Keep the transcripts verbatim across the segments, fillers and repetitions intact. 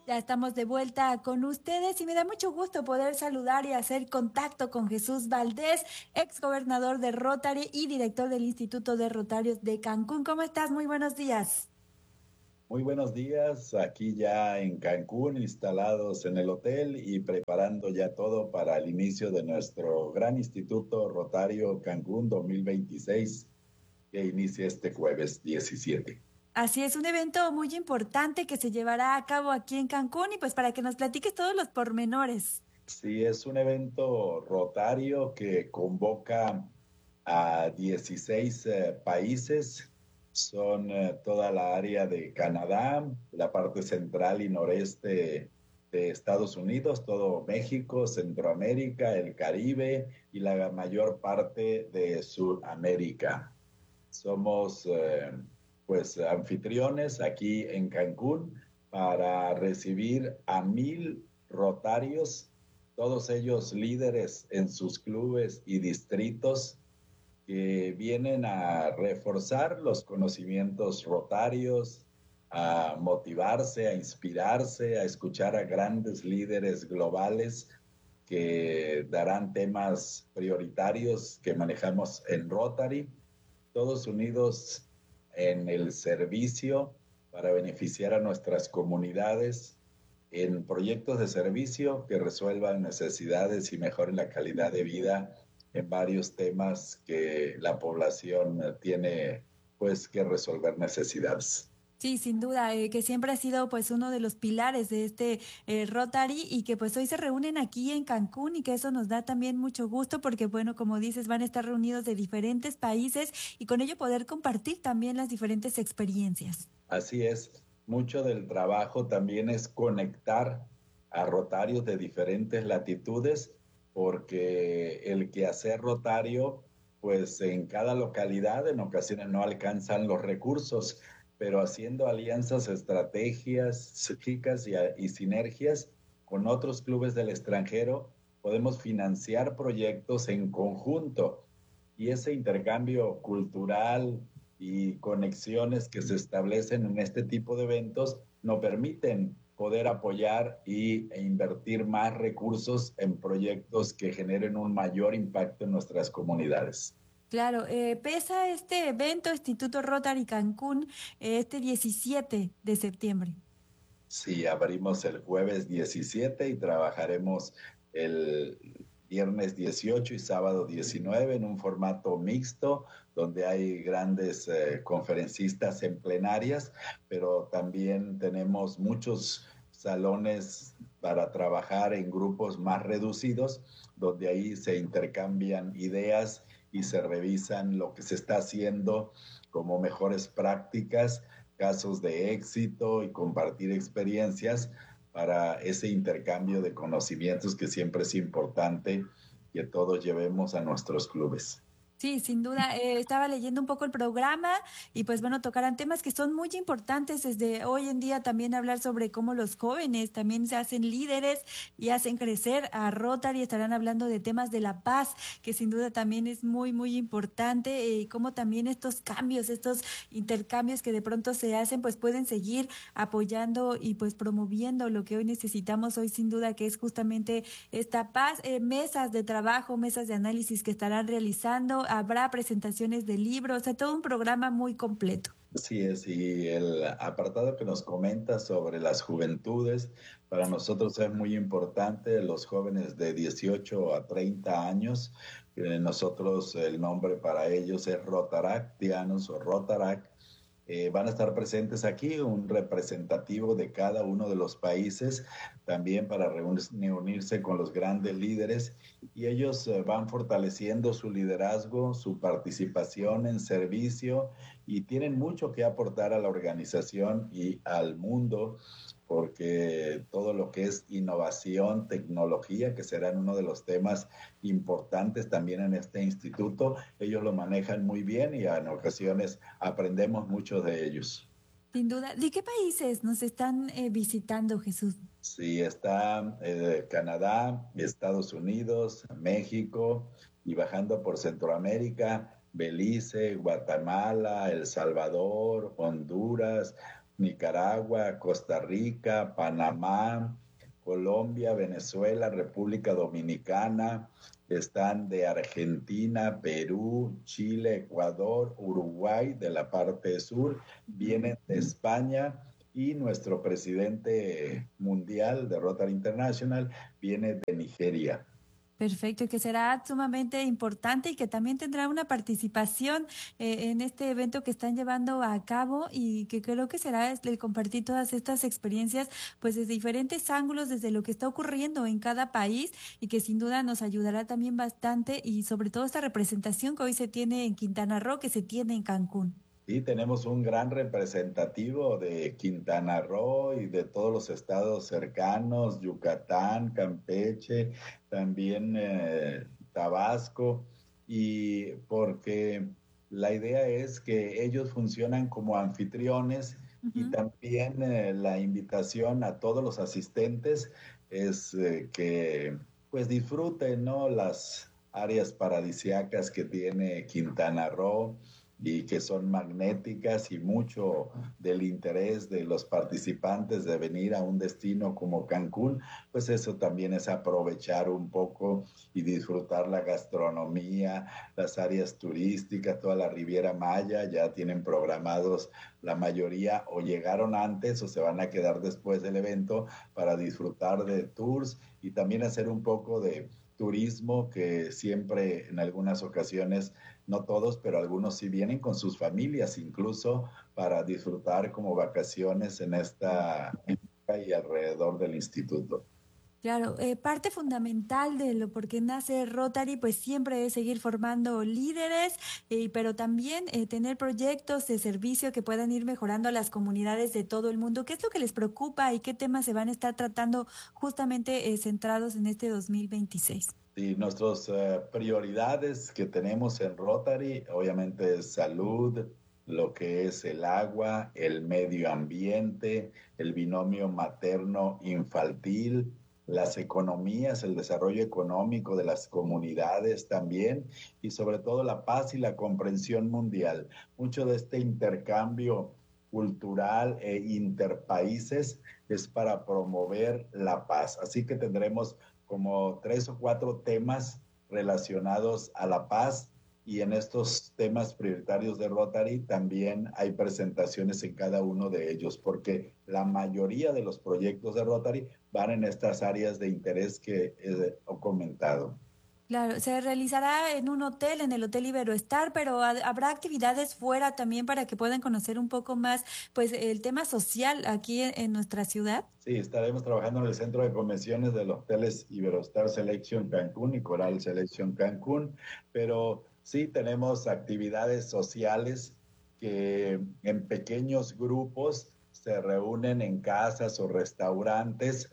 Ya estamos de vuelta con ustedes y me da mucho gusto poder saludar y hacer contacto con Jesús Valdés, ex gobernador de Rotary y director del Instituto de Rotarios de Cancún. ¿Cómo estás? Muy buenos días. Muy buenos días, aquí ya en Cancún, instalados en el hotel y preparando ya todo para el inicio de nuestro gran Instituto Rotario Cancún dos mil veintiséis, que inicia este jueves diecisiete. Así es, un evento muy importante que se llevará a cabo aquí en Cancún y pues para que nos platiques todos los pormenores. Sí, es un evento rotario que convoca a dieciséis eh, países. Son eh, toda la área de Canadá, la parte central y noreste de Estados Unidos, todo México, Centroamérica, el Caribe y la mayor parte de Sudamérica. Somos eh, pues anfitriones aquí en Cancún para recibir a mil rotarios, todos ellos líderes en sus clubes y distritos que vienen a reforzar los conocimientos rotarios, a motivarse, a inspirarse, a escuchar a grandes líderes globales que darán temas prioritarios que manejamos en Rotary, todos unidos en el servicio para beneficiar a nuestras comunidades en proyectos de servicio que resuelvan necesidades y mejoren la calidad de vida en varios temas que la población tiene pues que resolver necesidades. Sí, sin duda, eh, que siempre ha sido pues uno de los pilares de este eh, Rotary y que pues hoy se reúnen aquí en Cancún y que eso nos da también mucho gusto porque bueno, como dices, van a estar reunidos de diferentes países y con ello poder compartir también las diferentes experiencias. Así es, mucho del trabajo también es conectar a rotarios de diferentes latitudes, porque el quehacer rotario, pues en cada localidad en ocasiones no alcanzan los recursos, pero haciendo alianzas, estrategias chicas y, y sinergias con otros clubes del extranjero, podemos financiar proyectos en conjunto y ese intercambio cultural y conexiones que se establecen en este tipo de eventos nos permiten poder apoyar y, e invertir más recursos en proyectos que generen un mayor impacto en nuestras comunidades. Claro, eh, pesa este evento Instituto Rotary Cancún eh, este diecisiete de septiembre. Sí, abrimos el jueves diecisiete y trabajaremos el viernes dieciocho y sábado diecinueve en un formato mixto, donde hay grandes eh, conferencistas en plenarias, pero también tenemos muchos salones para trabajar en grupos más reducidos, donde ahí se intercambian ideas y se revisan lo que se está haciendo como mejores prácticas, casos de éxito y compartir experiencias para ese intercambio de conocimientos que siempre es importante que todos llevemos a nuestros clubes. Sí, sin duda. Eh, estaba leyendo un poco el programa y pues bueno, tocarán temas que son muy importantes desde hoy en día también hablar sobre cómo los jóvenes también se hacen líderes y hacen crecer a Rotary. Estarán hablando de temas de la paz, que sin duda también es muy, muy importante y cómo también estos cambios, estos intercambios que de pronto se hacen, pues pueden seguir apoyando y pues promoviendo lo que hoy necesitamos hoy sin duda, que es justamente esta paz, eh, mesas de trabajo, mesas de análisis que estarán realizando, habrá presentaciones de libros, o sea, todo un programa muy completo. Así es, y el apartado que nos comenta sobre las juventudes, para nosotros es muy importante, los jóvenes de dieciocho a treinta años, eh, nosotros el nombre para ellos es Rotaractianos o Rotaract. Eh, van a estar presentes aquí un representativo de cada uno de los países, también para reunirse con los grandes líderes, y ellos eh, van fortaleciendo su liderazgo, su participación en servicio, y tienen mucho que aportar a la organización y al mundo, porque todo lo que es innovación, tecnología, que serán uno de los temas importantes también en este instituto, ellos lo manejan muy bien y en ocasiones aprendemos mucho de ellos. Sin duda. ¿De qué países nos están eh, visitando, Jesús? Sí, está eh, Canadá, Estados Unidos, México y bajando por Centroamérica, Belice, Guatemala, El Salvador, Honduras, Nicaragua, Costa Rica, Panamá, Colombia, Venezuela, República Dominicana, están de Argentina, Perú, Chile, Ecuador, Uruguay, de la parte sur, vienen de España y nuestro presidente mundial de Rotary International viene de Nigeria. Perfecto, y que será sumamente importante y que también tendrá una participación eh, en este evento que están llevando a cabo y que creo que será el compartir todas estas experiencias pues desde diferentes ángulos, desde lo que está ocurriendo en cada país y que sin duda nos ayudará también bastante y sobre todo esta representación que hoy se tiene en Quintana Roo, que se tiene en Cancún. Y tenemos un gran representativo de Quintana Roo y de todos los estados cercanos, Yucatán, Campeche, también eh, Tabasco, y porque la idea es que ellos funcionan como anfitriones y Ujú. también eh, la invitación a todos los asistentes es eh, que pues disfruten, ¿no?, las áreas paradisíacas que tiene Quintana Roo y que son magnéticas, y mucho del interés de los participantes de venir a un destino como Cancún, pues eso también es aprovechar un poco y disfrutar la gastronomía, las áreas turísticas, toda la Riviera Maya. Ya tienen programados la mayoría, o llegaron antes o se van a quedar después del evento para disfrutar de tours y también hacer un poco de turismo, que siempre en algunas ocasiones, no todos, pero algunos sí vienen con sus familias, incluso para disfrutar como vacaciones en esta época y alrededor del instituto. Claro, eh, parte fundamental de lo por qué nace Rotary, pues siempre es seguir formando líderes, eh, pero también eh, tener proyectos de servicio que puedan ir mejorando a las comunidades de todo el mundo. ¿Qué es lo que les preocupa y qué temas se van a estar tratando justamente eh, centrados en este dos mil veintiséis? Sí, nuestras eh, prioridades que tenemos en Rotary, obviamente es salud, lo que es el agua, el medio ambiente, el binomio materno-infantil, las economías, el desarrollo económico de las comunidades también, y sobre todo la paz y la comprensión mundial. Mucho de este intercambio cultural e interpaíses es para promover la paz. Así que tendremos como tres o cuatro temas relacionados a la paz, y en estos temas prioritarios de Rotary también hay presentaciones en cada uno de ellos, porque la mayoría de los proyectos de Rotary van en estas áreas de interés que he comentado. Claro, se realizará en un hotel, en el Hotel Iberoestar, pero ha- habrá actividades fuera también para que puedan conocer un poco más, pues, el tema social aquí en, en nuestra ciudad. Sí, estaremos trabajando en el centro de convenciones de los hoteles Iberostar Selection Cancún y Coral Selection Cancún, pero sí tenemos actividades sociales que en pequeños grupos se reúnen en casas o restaurantes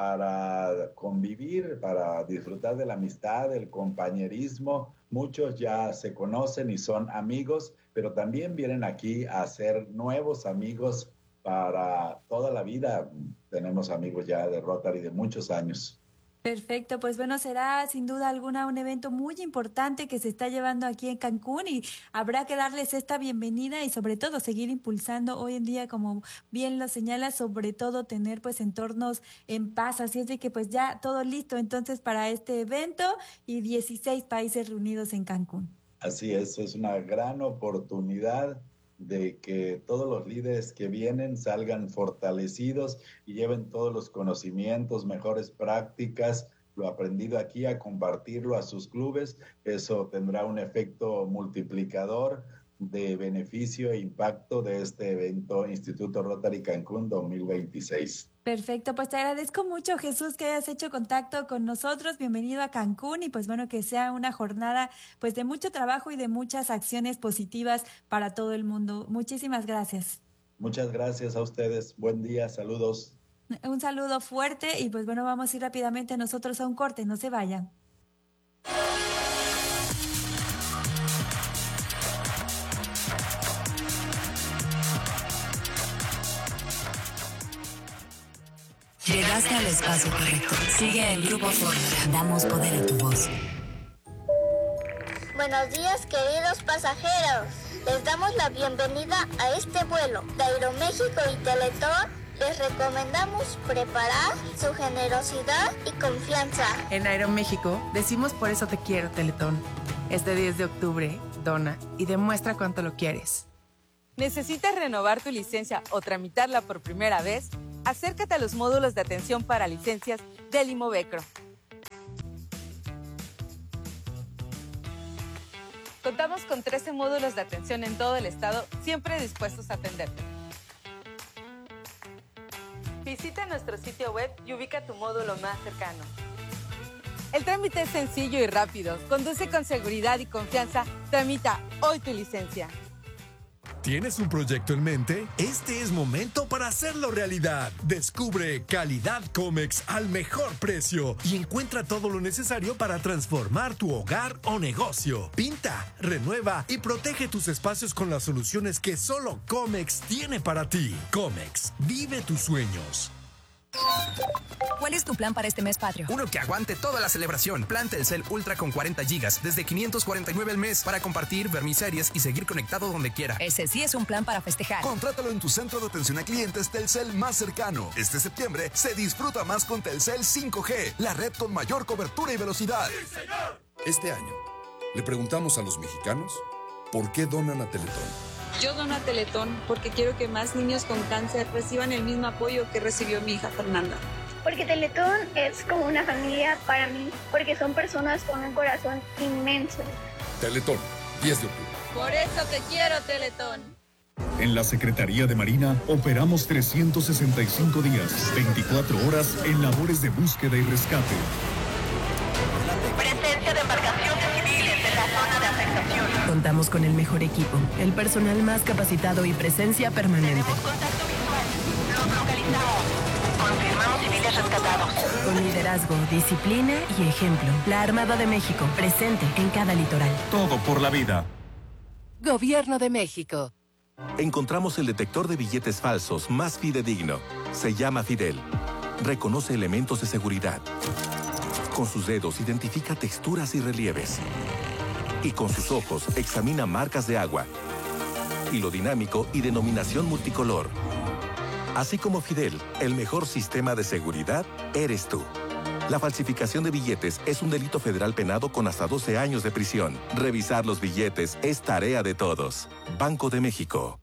para convivir, para disfrutar de la amistad, del compañerismo. Muchos ya se conocen y son amigos, pero también vienen aquí a hacer nuevos amigos para toda la vida. Tenemos amigos ya de Rotary de muchos años. Perfecto, pues bueno, será sin duda alguna un evento muy importante que se está llevando aquí en Cancún y habrá que darles esta bienvenida y sobre todo seguir impulsando hoy en día, como bien lo señala, sobre todo tener pues entornos en paz. Así es de que pues ya todo listo entonces para este evento y dieciséis países reunidos en Cancún. Así es, es una gran oportunidad de que todos los líderes que vienen salgan fortalecidos y lleven todos los conocimientos, mejores prácticas, lo aprendido aquí, a compartirlo a sus clubes. Eso tendrá un efecto multiplicador de beneficio e impacto de este evento Instituto Rotary Cancún dos mil veintiséis. Perfecto, pues te agradezco mucho, Jesús, que hayas hecho contacto con nosotros. Bienvenido a Cancún y pues bueno, que sea una jornada pues de mucho trabajo y de muchas acciones positivas para todo el mundo. Muchísimas gracias. Muchas gracias a ustedes. Buen día, saludos. Un saludo fuerte y pues bueno, vamos a ir rápidamente nosotros a un corte, no se vayan. Llegaste al espacio correcto. Sigue el Grupo Fórmula. Damos poder a tu voz. Buenos días, queridos pasajeros. Les damos la bienvenida a este vuelo. De Aeroméxico y Teletón les recomendamos preparar su generosidad y confianza. En Aeroméxico decimos por eso te quiero, Teletón. Este diez de octubre, dona y demuestra cuánto lo quieres. ¿Necesitas renovar tu licencia o tramitarla por primera vez? Acércate a los módulos de atención para licencias del Imovecro. Contamos con trece módulos de atención en todo el estado, siempre dispuestos a atenderte. Visita nuestro sitio web y ubica tu módulo más cercano. El trámite es sencillo y rápido. Conduce con seguridad y confianza. Tramita hoy tu licencia. ¿Tienes un proyecto en mente? Este es momento para hacerlo realidad. Descubre Calidad Comex al mejor precio y encuentra todo lo necesario para transformar tu hogar o negocio. Pinta, renueva y protege tus espacios con las soluciones que solo Comex tiene para ti. Comex, vive tus sueños. ¿Cuál es tu plan para este mes patrio? Uno que aguante toda la celebración. Plan Telcel Ultra con cuarenta gigas desde quinientos cuarenta y nueve al mes para compartir, ver mis series y seguir conectado donde quiera. Ese sí es un plan para festejar. Contrátalo en tu centro de atención a clientes Telcel más cercano. Este septiembre se disfruta más con Telcel cinco G, la red con mayor cobertura y velocidad. ¡Sí, señor! Este año le preguntamos a los mexicanos por qué donan a Teletón. Yo dono a Teletón porque quiero que más niños con cáncer reciban el mismo apoyo que recibió mi hija Fernanda. Porque Teletón es como una familia para mí, porque son personas con un corazón inmenso. Teletón, diez de octubre. Por eso te quiero, Teletón. En la Secretaría de Marina operamos trescientos sesenta y cinco días, veinticuatro horas en labores de búsqueda y rescate. Presencia de embarcaciones civiles en la zona de afectación. Contamos con el mejor equipo, el personal más capacitado y presencia permanente. Tenemos contacto visual. Los localizamos. Confirmamos civiles rescatados. Con liderazgo, disciplina y ejemplo. La Armada de México, presente en cada litoral. Todo por la vida. Gobierno de México. Encontramos el detector de billetes falsos más fidedigno. Se llama Fidel. Reconoce elementos de seguridad. Con sus dedos identifica texturas y relieves. Y con sus ojos examina marcas de agua. Hilo dinámico y denominación multicolor. Así como Fidel, el mejor sistema de seguridad eres tú. La falsificación de billetes es un delito federal penado con hasta doce años de prisión. Revisar los billetes es tarea de todos. Banco de México.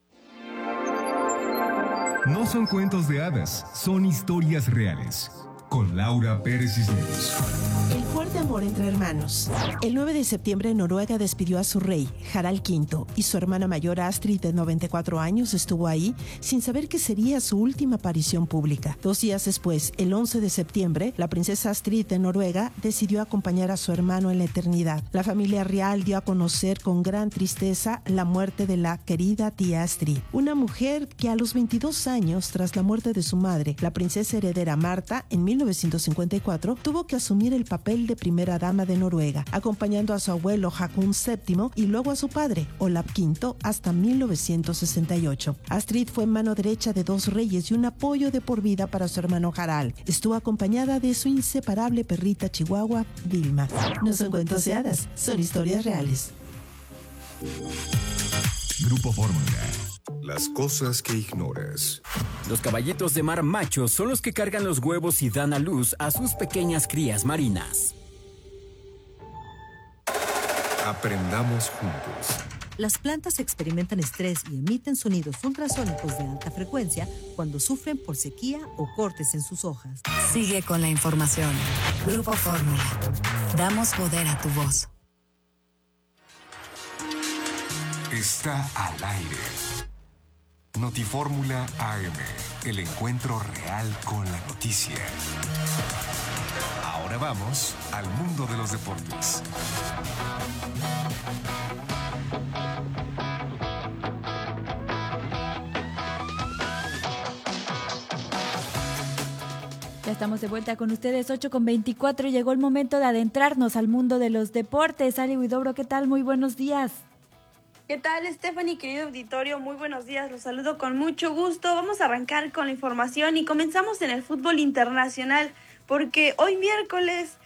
No son cuentos de hadas, son historias reales. Con Laura Pérez Cisneros. El fuerte amor entre hermanos. El nueve de septiembre Noruega despidió a su rey, Harald quinto, y su hermana mayor Astrid, de noventa y cuatro años, estuvo ahí sin saber que sería su última aparición pública. Dos días después, el once de septiembre, la princesa Astrid de Noruega decidió acompañar a su hermano en la eternidad. La familia real dio a conocer con gran tristeza la muerte de la querida tía Astrid, una mujer que a los veintidós años, tras la muerte de su madre, la princesa heredera Marta, en mil novecientos cincuenta y cuatro, tuvo que asumir el papel de primera dama de Noruega, acompañando a su abuelo Haakon séptimo y luego a su padre, Olav quinto, hasta mil novecientos sesenta y ocho. Astrid fue mano derecha de dos reyes y un apoyo de por vida para su hermano Harald. Estuvo acompañada de su inseparable perrita chihuahua, Vilma. No son cuentos de hadas, son historias reales. Grupo Fórmula. Las cosas que ignoras. Los caballitos de mar machos son los que cargan los huevos y dan a luz a sus pequeñas crías marinas. Aprendamos juntos. Las plantas experimentan estrés y emiten sonidos ultrasónicos de alta frecuencia cuando sufren por sequía o cortes en sus hojas. Sigue con la información. Grupo Fórmula. Damos poder a tu voz. Está al aire. Notifórmula A M, el encuentro real con la noticia. Ahora vamos al mundo de los deportes. Ya estamos de vuelta con ustedes, ocho con veinticuatro. Llegó el momento de adentrarnos al mundo de los deportes. Ali Huidobro, ¿qué tal? Muy buenos días. ¿Qué tal, Stephanie, querido auditorio? Muy buenos días, los saludo con mucho gusto. Vamos a arrancar con la información y comenzamos en el fútbol internacional, porque hoy miércoles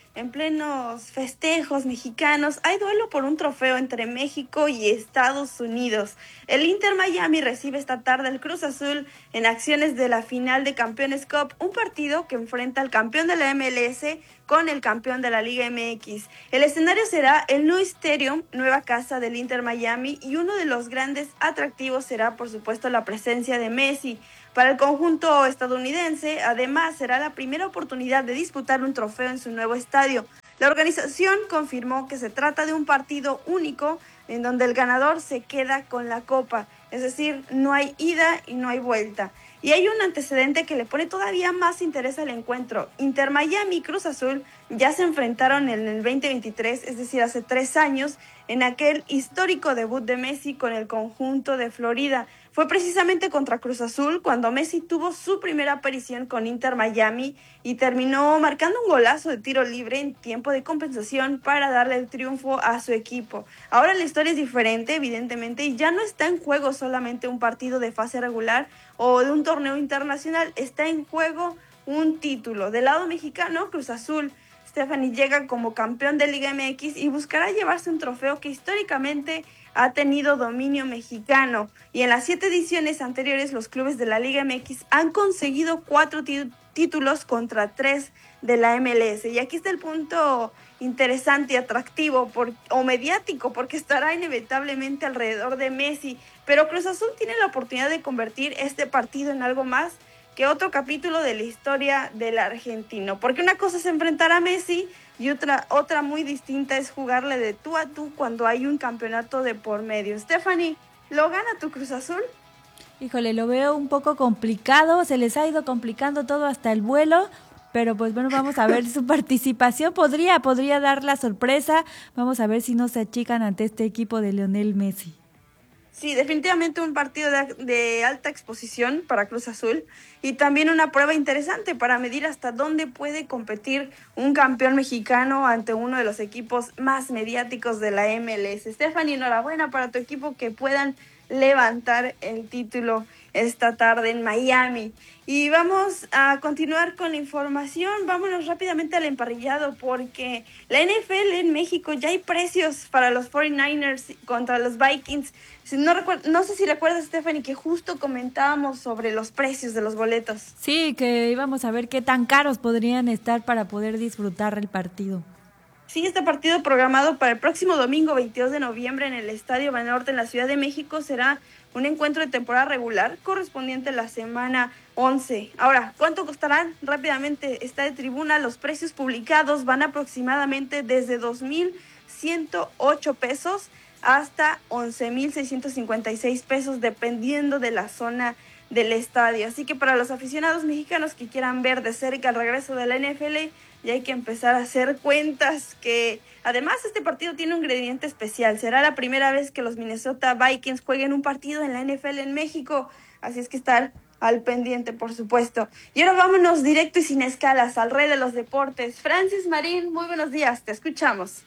en plenos festejos mexicanos, hay duelo por un trofeo entre México y Estados Unidos. El Inter Miami recibe esta tarde el Cruz Azul en acciones de la final de Campeones Cup, un partido que enfrenta al campeón de la M L S con el campeón de la Liga M X. El escenario será el Nou Stadium, nueva casa del Inter Miami, y uno de los grandes atractivos será, por supuesto, la presencia de Messi. Para el conjunto estadounidense, además, será la primera oportunidad de disputar un trofeo en su nuevo estadio. La organización confirmó que se trata de un partido único en donde el ganador se queda con la copa, es decir, no hay ida y no hay vuelta. Y hay un antecedente que le pone todavía más interés al encuentro. Inter Miami y Cruz Azul ya se enfrentaron en el veinte veintitrés, es decir, hace tres años, en aquel histórico debut de Messi con el conjunto de Florida. Fue precisamente contra Cruz Azul cuando Messi tuvo su primera aparición con Inter Miami y terminó marcando un golazo de tiro libre en tiempo de compensación para darle el triunfo a su equipo. Ahora la historia es diferente, evidentemente, y ya no está en juego solamente un partido de fase regular o de un torneo internacional, está en juego un título. Del lado mexicano, Cruz Azul, Stephanie, llega como campeón de Liga M X y buscará llevarse un trofeo que históricamente ha tenido dominio mexicano. Y en las siete ediciones anteriores, los clubes de la Liga M X han conseguido cuatro tí- títulos contra tres de la M L S. Y aquí está el punto interesante y atractivo por, o mediático, porque estará inevitablemente alrededor de Messi. Pero Cruz Azul tiene la oportunidad de convertir este partido en algo más que otro capítulo de la historia del argentino. Porque una cosa es enfrentar a Messi y otra, otra muy distinta es jugarle de tú a tú cuando hay un campeonato de por medio. Stephanie, ¿lo gana tu Cruz Azul? Híjole, lo veo un poco complicado, se les ha ido complicando todo hasta el vuelo, pero pues bueno, vamos a ver su participación, podría, podría dar la sorpresa, vamos a ver si no se achican ante este equipo de Lionel Messi. Sí, definitivamente un partido de, de alta exposición para Cruz Azul y también una prueba interesante para medir hasta dónde puede competir un campeón mexicano ante uno de los equipos más mediáticos de la M L S. Stephanie, enhorabuena para tu equipo que puedan levantar el título esta tarde en Miami. Y vamos a continuar con la información. Vámonos rápidamente al emparrillado porque la N F L en México ya hay precios para los cuarenta y nueve ers contra los Vikings. No, recuerdo, no sé si recuerdas, Stephanie, que justo comentábamos sobre los precios de los boletos. Sí, que íbamos a ver qué tan caros podrían estar para poder disfrutar el partido. Sí, este partido programado para el próximo domingo veintidós de noviembre en el Estadio Banorte en la Ciudad de México será un encuentro de temporada regular correspondiente a la semana once. Ahora, ¿cuánto costarán? Rápidamente está de tribuna. Los precios publicados van aproximadamente desde dos mil ciento ocho pesos hasta once mil seiscientos cincuenta y seis pesos, dependiendo de la zona del estadio. Así que para los aficionados mexicanos que quieran ver de cerca el regreso de la N F L, ya hay que empezar a hacer cuentas, que además este partido tiene un ingrediente especial. Será la primera vez que los Minnesota Vikings jueguen un partido en la N F L en México, así es que estar al pendiente, por supuesto. Y ahora vámonos directo y sin escalas al rey de los deportes. Francis Marín, muy buenos días, te escuchamos.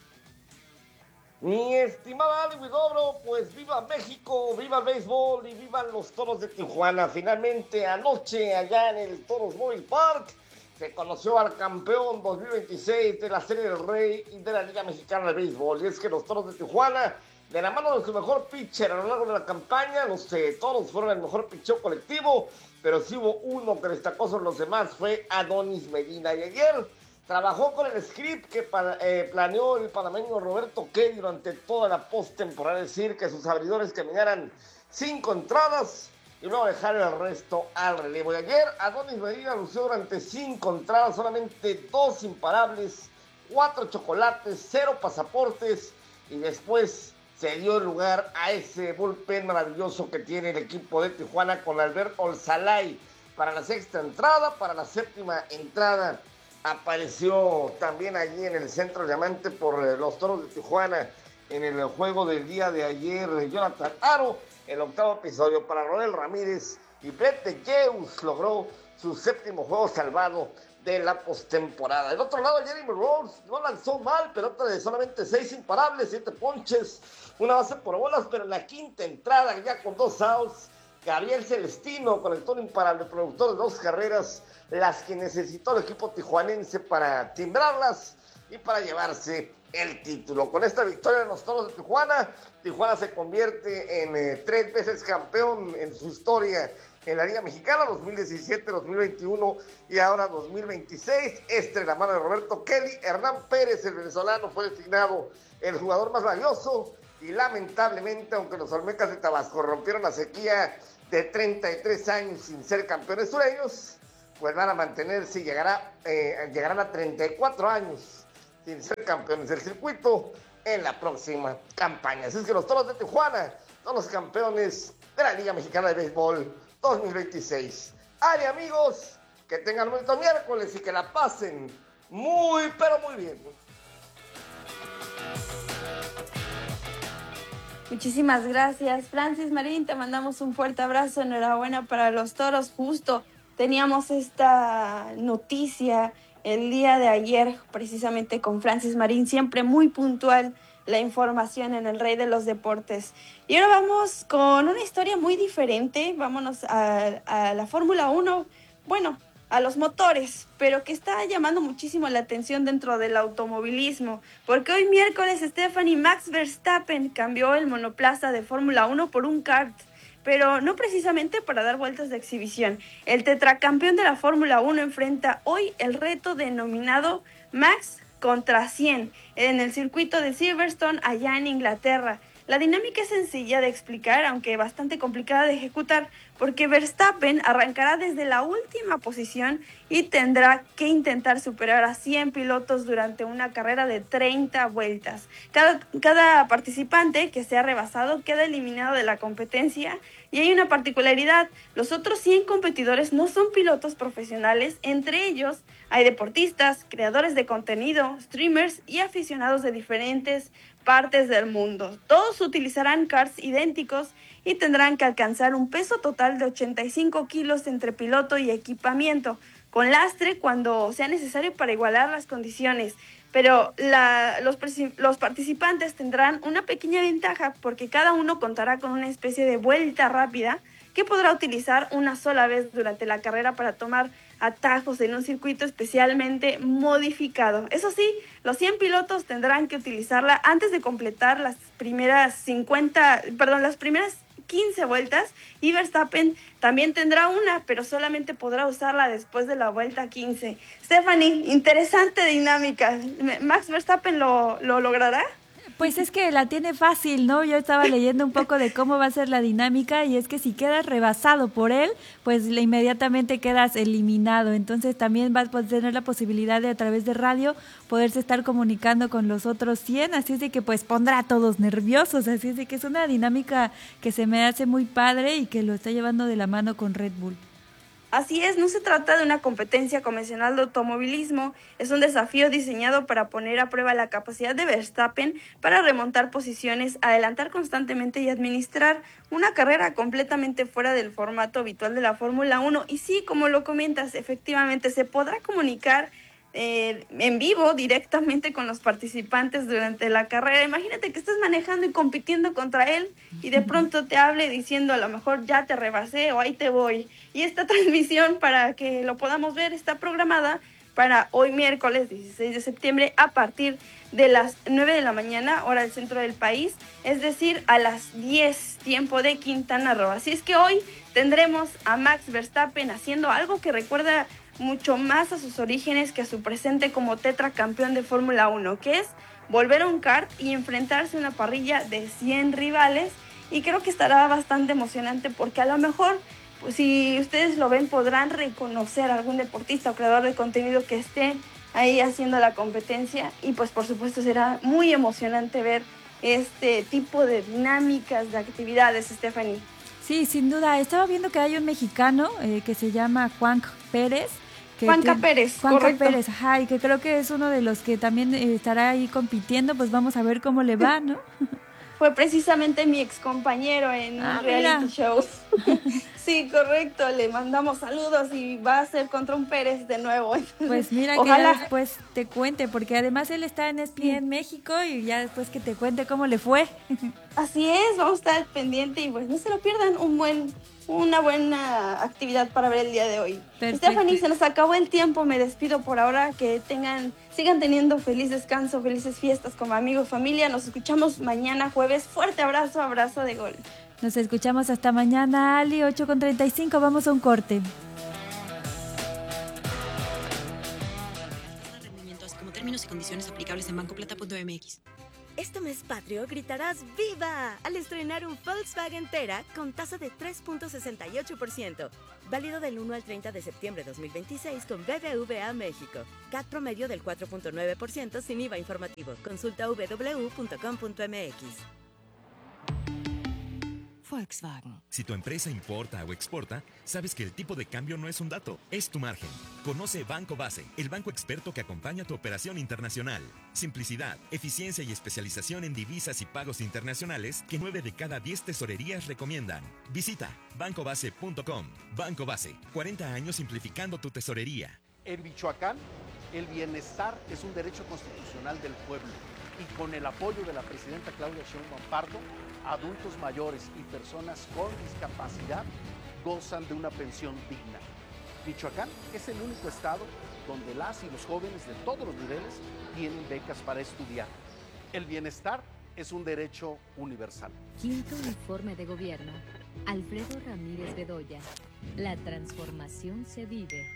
Mi estimada Ale Huidobro, pues viva México, viva el béisbol y vivan los Toros de Tijuana. Finalmente anoche allá en el Toros Mobile Park se conoció al campeón dos mil veintiséis de la Serie del Rey y de la Liga Mexicana de Béisbol. Y es que los Toros de Tijuana, de la mano de su mejor pitcher a lo largo de la campaña, los eh, Toros fueron el mejor pitcher colectivo, pero sí hubo uno que destacó sobre los demás, fue Adonis Medina. Y ayer trabajó con el script que para, eh, planeó el panameño Roberto Kelly durante toda la postemporada, es decir, que sus abridores caminaran cinco entradas y luego dejar el resto al relevo. Y ayer Adonis Medina lució durante cinco entradas, solamente dos imparables, cuatro chocolates, cero pasaportes, y después se dio lugar a ese bullpen maravilloso que tiene el equipo de Tijuana con Alberto Olzalay para la sexta entrada. Para la séptima entrada apareció también allí en el centro diamante por los Toros de Tijuana en el juego del día de ayer Jonathan Aro. El octavo episodio para Rodel Ramírez y Brett DeJeus logró su séptimo juego salvado de la postemporada. Del otro lado, Jeremy Rose no lanzó mal, pelota de solamente seis imparables, siete ponches, una base por bolas, pero en la quinta entrada, ya con dos outs, Gabriel Celestino conectó un imparable, productor de dos carreras, las que necesitó el equipo tijuanense para timbrarlas. Y y para llevarse el título. Con esta victoria de los Toros de Tijuana, Tijuana se convierte en eh, tres veces campeón en su historia en la Liga Mexicana, dos mil diecisiete, dos mil veintiuno y ahora dos mil veintiséis. Este de la mano de Roberto Kelly. Hernán Pérez, el venezolano, fue designado el jugador más valioso y lamentablemente, aunque los Olmecas de Tabasco rompieron la sequía de treinta y tres años sin ser campeones sureños, pues van a mantenerse y llegará, eh, llegarán a treinta y cuatro años sin ser campeones del circuito en la próxima campaña. Así es que los Toros de Tijuana son los campeones de la Liga Mexicana de Béisbol dos mil veintiséis. Ay, amigos, que tengan un bonito miércoles y que la pasen muy, pero muy bien. Muchísimas gracias, Francis Marín, te mandamos un fuerte abrazo, enhorabuena para los Toros. Justo teníamos esta noticia el día de ayer, precisamente con Francis Marín, siempre muy puntual la información en el Rey de los Deportes. Y ahora vamos con una historia muy diferente, vámonos a, a la Fórmula uno, bueno, a los motores, pero que está llamando muchísimo la atención dentro del automovilismo, porque hoy miércoles Stephanie Max Verstappen cambió el monoplaza de Fórmula uno por un kart, pero no precisamente para dar vueltas de exhibición. El tetracampeón de la Fórmula uno enfrenta hoy el reto denominado Max contra cien en el circuito de Silverstone allá en Inglaterra. La dinámica es sencilla de explicar, aunque bastante complicada de ejecutar, porque Verstappen arrancará desde la última posición y tendrá que intentar superar a cien pilotos durante una carrera de treinta vueltas. Cada, cada participante que sea rebasado queda eliminado de la competencia, y hay una particularidad: los otros cien competidores no son pilotos profesionales, entre ellos hay deportistas, creadores de contenido, streamers y aficionados de diferentes partes del mundo. Todos utilizarán karts idénticos y tendrán que alcanzar un peso total de ochenta y cinco kilos entre piloto y equipamiento, con lastre cuando sea necesario para igualar las condiciones. Pero la, los, los participantes tendrán una pequeña ventaja porque cada uno contará con una especie de vuelta rápida que podrá utilizar una sola vez durante la carrera para tomar atajos en un circuito especialmente modificado. Eso sí, los cien pilotos tendrán que utilizarla antes de completar las primeras cincuenta, perdón, las primeras quince vueltas, y Verstappen también tendrá una, pero solamente podrá usarla después de la vuelta quince. Stephanie, interesante dinámica. ¿Max Verstappen lo, lo logrará? Pues es que la tiene fácil, ¿no? Yo estaba leyendo un poco de cómo va a ser la dinámica, y es que si quedas rebasado por él, pues le inmediatamente quedas eliminado. Entonces también vas a tener la posibilidad de, a través de radio, poderse estar comunicando con los otros cien, así es de que pues pondrá a todos nerviosos, así es de que es una dinámica que se me hace muy padre y que lo está llevando de la mano con Red Bull. Así es, no se trata de una competencia convencional de automovilismo, es un desafío diseñado para poner a prueba la capacidad de Verstappen para remontar posiciones, adelantar constantemente y administrar una carrera completamente fuera del formato habitual de la Fórmula uno. Y sí, como lo comentas, efectivamente se podrá comunicar Eh, en vivo directamente con los participantes durante la carrera. Imagínate que estás manejando y compitiendo contra él y de pronto te hable diciendo, a lo mejor ya te rebasé o ahí te voy. Y esta transmisión, para que lo podamos ver, está programada para hoy miércoles dieciséis de septiembre a partir de las nueve de la mañana, hora del centro del país, es decir, a las diez, tiempo de Quintana Roo. Así es que hoy tendremos a Max Verstappen haciendo algo que recuerda mucho más a sus orígenes que a su presente como tetracampeón de Fórmula uno, que es volver a un kart y enfrentarse a una parrilla de cien rivales, y creo que estará bastante emocionante porque a lo mejor, pues, si ustedes lo ven, podrán reconocer a algún deportista o creador de contenido que esté ahí haciendo la competencia, y pues por supuesto será muy emocionante ver este tipo de dinámicas, de actividades, Stephanie. Sí, sin duda. Estaba viendo que hay un mexicano eh, que se llama Juan Pérez. Que Juanca tiene, Pérez, Juanca correcto. Pérez, ajá, y que creo que es uno de los que también eh, estará ahí compitiendo, pues vamos a ver cómo le va, ¿no? Fue precisamente mi ex compañero en ah, un reality mira. show. Sí, correcto, le mandamos saludos y va a ser contra un Pérez de nuevo. Pues mira, Ojalá. que ya después te cuente, porque además él está en E S P N México y ya después que te cuente cómo le fue. Así es, vamos a estar al pendiente y pues no se lo pierdan, un buen, una buena actividad para ver el día de hoy. Perfecto. Stephanie, se nos acabó el tiempo, me despido por ahora, que tengan, sigan teniendo feliz descanso, felices fiestas como amigos, familia, nos escuchamos mañana jueves, fuerte abrazo, abrazo de gol. Nos escuchamos hasta mañana, Ali, ocho con treinta y cinco, vamos a un corte. Rendimientos como términos y condiciones aplicables en bancoplata punto m x. Este mes patrio gritarás ¡Viva! Al estrenar un Volkswagen Tera con tasa de tres punto sesenta y ocho por ciento. Válido del uno al treinta de septiembre de dos mil veintiséis con B B V A México. C A T promedio del cuatro punto nueve por ciento sin I V A informativo. Consulta w w w punto com punto m x. Volkswagen. Si tu empresa importa o exporta, sabes que el tipo de cambio no es un dato, es tu margen. Conoce Banco Base, el banco experto que acompaña tu operación internacional. Simplicidad, eficiencia y especialización en divisas y pagos internacionales que nueve de cada diez tesorerías recomiendan. Visita banco base punto com. Banco Base, cuarenta años simplificando tu tesorería. En Michoacán, el bienestar es un derecho constitucional del pueblo. Y con el apoyo de la presidenta Claudia Sheinbaum Pardo, adultos mayores y personas con discapacidad gozan de una pensión digna. Michoacán es el único estado donde las y los jóvenes de todos los niveles tienen becas para estudiar. El bienestar es un derecho universal. Quinto informe de gobierno. Alfredo Ramírez Bedoya. La transformación se vive.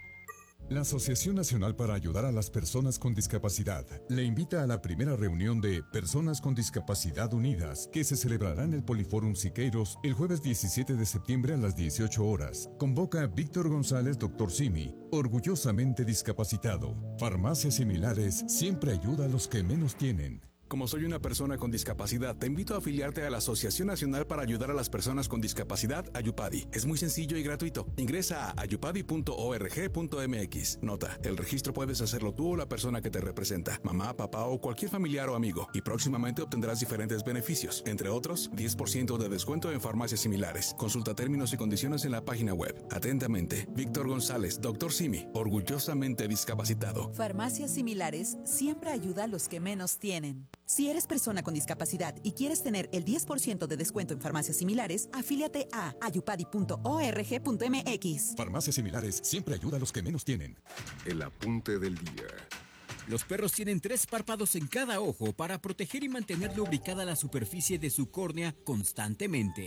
La Asociación Nacional para Ayudar a las Personas con Discapacidad le invita a la primera reunión de Personas con Discapacidad Unidas, que se celebrará en el Poliforum Siqueiros el jueves diecisiete de septiembre a las dieciocho horas. Convoca a Víctor González, doctor Simi, orgullosamente discapacitado. Farmacias Similares siempre ayuda a los que menos tienen. Como soy una persona con discapacidad, te invito a afiliarte a la Asociación Nacional para Ayudar a las Personas con Discapacidad, Ayupadi. Es muy sencillo y gratuito. Ingresa a ayupadi punto org punto m x. Nota, el registro puedes hacerlo tú o la persona que te representa, mamá, papá o cualquier familiar o amigo, y próximamente obtendrás diferentes beneficios, entre otros, diez por ciento de descuento en farmacias similares. Consulta términos y condiciones en la página web. Atentamente, Víctor González, doctor Simi, orgullosamente discapacitado. Farmacias Similares siempre ayuda a los que menos tienen. Si eres persona con discapacidad y quieres tener el diez por ciento de descuento en farmacias similares, afíliate a ayupadi punto org punto m x. Farmacias Similares siempre ayuda a los que menos tienen. El apunte del día. Los perros tienen tres párpados en cada ojo para proteger y mantener lubricada la superficie de su córnea constantemente.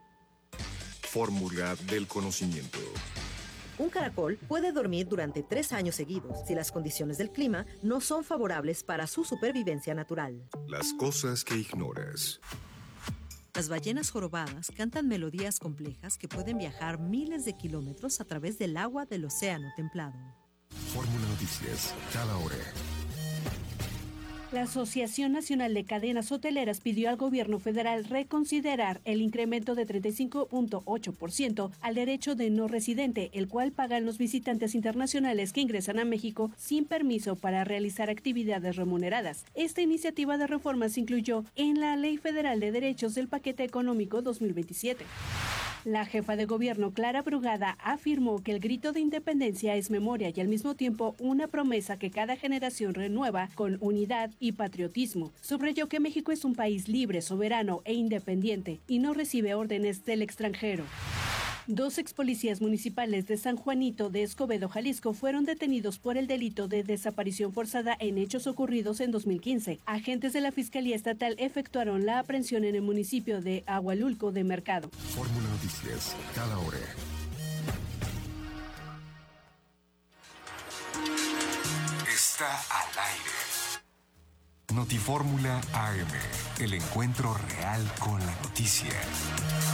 Fórmula del conocimiento. Un caracol puede dormir durante tres años seguidos si las condiciones del clima no son favorables para su supervivencia natural. Las cosas que ignoras. Las ballenas jorobadas cantan melodías complejas que pueden viajar miles de kilómetros a través del agua del océano templado. Fórmula Noticias, cada hora. La Asociación Nacional de Cadenas Hoteleras pidió al gobierno federal reconsiderar el incremento de treinta y cinco punto ocho por ciento al derecho de no residente, el cual pagan los visitantes internacionales que ingresan a México sin permiso para realizar actividades remuneradas. Esta iniciativa de reforma se incluyó en la Ley Federal de Derechos del Paquete Económico dos mil veintisiete. La jefa de gobierno, Clara Brugada, afirmó que el grito de independencia es memoria y al mismo tiempo una promesa que cada generación renueva con unidad y patriotismo. Subrayó que México es un país libre, soberano e independiente y no recibe órdenes del extranjero. Dos ex policías municipales de San Juanito de Escobedo, Jalisco, fueron detenidos por el delito de desaparición forzada en hechos ocurridos en dos mil quince. Agentes de la Fiscalía Estatal efectuaron la aprehensión en el municipio de Agualulco de Mercado. Fórmula Noticias, cada hora. Está al aire. Notifórmula A M, el encuentro real con la noticia.